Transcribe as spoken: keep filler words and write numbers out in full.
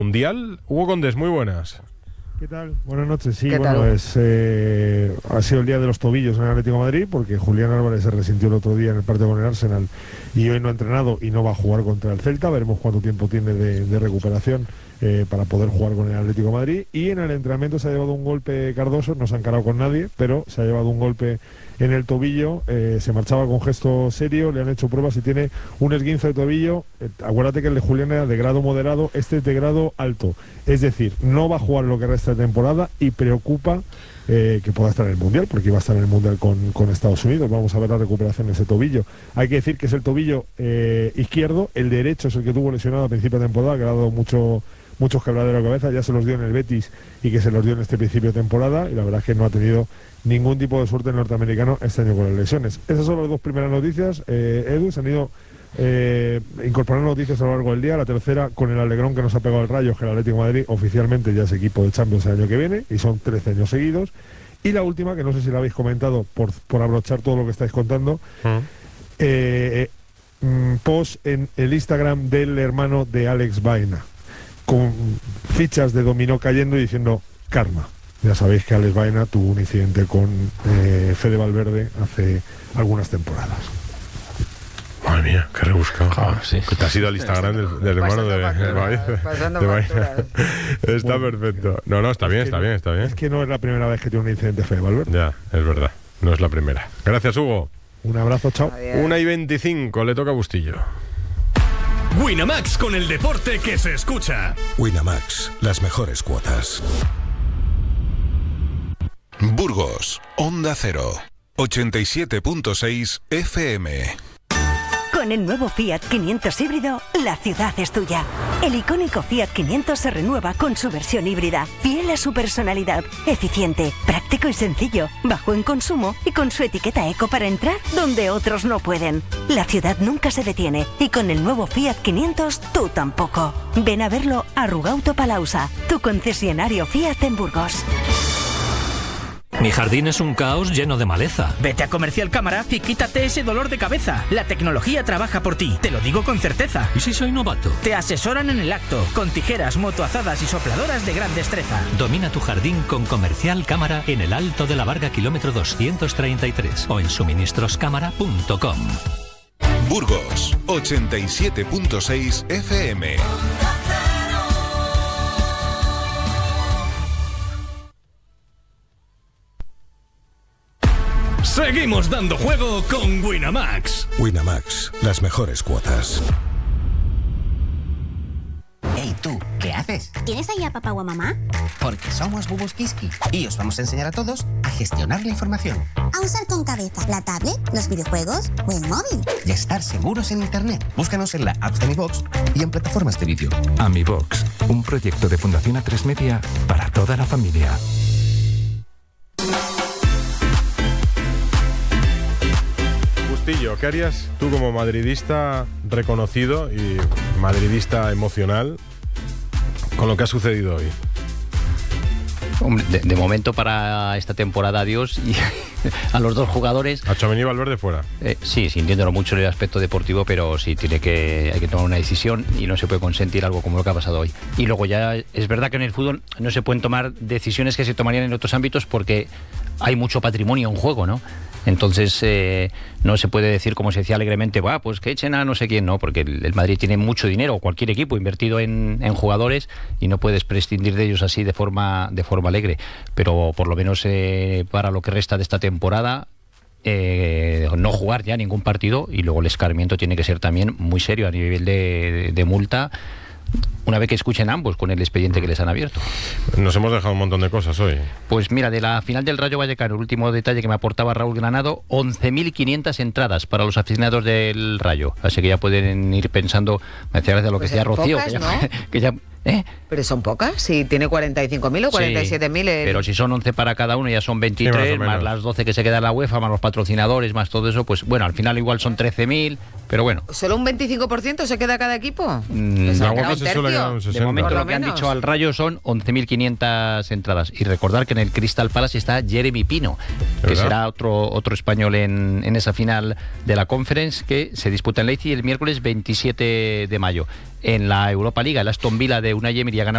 Mundial. Hugo Condés, muy buenas. ¿Qué tal? Buenas noches. Sí, ¿Qué bueno, tal? es, eh, ha sido el día de los tobillos en el Atlético de Madrid, porque Julián Álvarez se resintió el otro día en el partido con el Arsenal y hoy no ha entrenado y no va a jugar contra el Celta. Veremos cuánto tiempo tiene de, de recuperación eh, para poder jugar con el Atlético de Madrid. Y en el entrenamiento se ha llevado un golpe Cardoso, no se ha encarado con nadie, pero se ha llevado un golpe en el tobillo, eh, se marchaba con gesto serio, le han hecho pruebas y tiene un esguince de tobillo. Eh, acuérdate que el de Julián era de grado moderado, este es de grado alto, es decir, no va a jugar lo que resta de temporada y preocupa eh, que pueda estar en el Mundial, porque iba a estar en el Mundial con, con Estados Unidos. Vamos a ver la recuperación de ese tobillo. Hay que decir que es el tobillo eh, izquierdo, el derecho es el que tuvo lesionado a principio de temporada, que le ha dado mucho... muchos quebraderos de cabeza, ya se los dio en el Betis y que se los dio en este principio de temporada, y la verdad es que no ha tenido ningún tipo de suerte el norteamericano este año con las lesiones. Esas son las dos primeras noticias, eh, Edu, se han ido eh, incorporando noticias a lo largo del día. La tercera con el alegrón que nos ha pegado el Rayo, que el Atlético de Madrid oficialmente ya es equipo de Champions el año que viene, y son trece años seguidos. Y la última, que no sé si la habéis comentado por, por abrochar todo lo que estáis contando, mm. eh, eh, post en el Instagram del hermano de Alex Baena, con fichas de dominó cayendo y diciendo karma. Ya sabéis que Alex Baena tuvo un incidente con eh, Fede Valverde hace algunas temporadas. Madre mía, qué rebuscado. Ah, sí. Que te has ido al Instagram del, del hermano de, de Baena. Pasando de Baena. facturas. Está Bueno, perfecto. No, no, está bien, es está que, bien, está bien. Es que no es la primera vez que tiene un incidente Fede Valverde. Ya, es verdad. No es la primera. Gracias, Hugo. Un abrazo, chao. Adiós. Una y veinticinco, le toca a Bustillo. Winamax, con el deporte que se escucha. Winamax, las mejores cuotas. Burgos, Onda Cero, ochenta y siete punto seis F M. Con el nuevo Fiat quinientos híbrido, la ciudad es tuya. El icónico Fiat quinientos se renueva con su versión híbrida, fiel a su personalidad, eficiente, práctico y sencillo, bajo en consumo y con su etiqueta eco para entrar donde otros no pueden. La ciudad nunca se detiene y con el nuevo Fiat quinientos tú tampoco. Ven a verlo a Rugauto Palausa, tu concesionario Fiat en Burgos. Mi jardín es un caos lleno de maleza. Vete a Comercial Cámara y quítate ese dolor de cabeza. La tecnología trabaja por ti, te lo digo con certeza. ¿Y si soy novato? Te asesoran en el acto, con tijeras, motoazadas y sopladoras de gran destreza. Domina tu jardín con Comercial Cámara en el Alto de la Varga, kilómetro doscientos treinta y tres, o en suministros cámara punto com. Burgos, ochenta y siete punto seis F M. Seguimos dando juego con Winamax. Winamax, las mejores cuotas. Hey, tú, ¿qué haces? ¿Tienes ahí a papá o a mamá? Porque somos Bubus Kiski y os vamos a enseñar a todos a gestionar la información. A usar con cabeza la tablet, los videojuegos o el móvil. Y a estar seguros en Internet. Búscanos en la App de AmiBox y en plataformas de vídeo. AmiBox, un proyecto de Fundación A tres Media para toda la familia. Bustillo, ¿qué harías tú como madridista reconocido y madridista emocional con lo que ha sucedido hoy? Hombre, de, de momento para esta temporada, adiós, y a los dos jugadores. A Tchouaméni y Valverde fuera. Eh, sí, sintiéndolo mucho en el aspecto deportivo, pero sí tiene que hay que tomar una decisión y no se puede consentir algo como lo que ha pasado hoy. Y luego ya es verdad que en el fútbol no se pueden tomar decisiones que se tomarían en otros ámbitos porque hay mucho patrimonio en juego, ¿no? Entonces eh, no se puede decir, como se decía alegremente, va, pues que echen a no sé quién, no, porque el, el Madrid tiene mucho dinero, cualquier equipo invertido en, en jugadores, y no puedes prescindir de ellos así de forma de forma alegre. Pero por lo menos eh, para lo que resta de esta temporada, eh, no jugar ya ningún partido, y luego el escarmiento tiene que ser también muy serio a nivel de, de, de multa, una vez que escuchen ambos con el expediente que les han abierto. Nos hemos dejado un montón de cosas hoy. Pues mira, de la final del Rayo Vallecano, el último detalle que me aportaba Raúl Granado, once mil quinientas entradas para los aficionados del Rayo. Así que ya pueden ir pensando, me hacía gracia lo que Pues decía son Rocío, pocas, que ya, ¿no? que ya ¿eh? Pero son pocas, si tiene cuarenta y cinco mil o cuarenta y siete mil. Sí, el... pero si son once para cada uno ya son veintitrés, sí, más, más las doce que se queda en la UEFA, más los patrocinadores, más todo eso, pues bueno, al final igual son trece mil, pero bueno. ¿Solo un veinticinco por ciento se queda cada equipo? Mm, pues no, un se suele quedar un de momento Por lo lo que han menos. dicho al Rayo son once mil quinientas entradas. Y recordar que en el Crystal Palace está Jeremy Pino, que ¿verdad? será otro, otro español en, en esa final de la Conference, que se disputa en Leipzig el miércoles veintisiete de mayo. En la Europa Liga, el Aston Villa de Unai Emery ha ganado